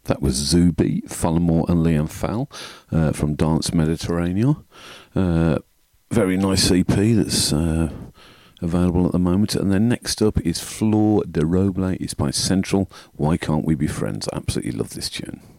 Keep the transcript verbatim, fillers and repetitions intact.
That was Zuby, Fullamore and Liam Fowle uh, from Dance Mediterranean. Uh, very nice E P that's uh, available at the moment. And then next up is Flor de Roble. It's by Central. Why Can't We Be Friends? I absolutely love this tune.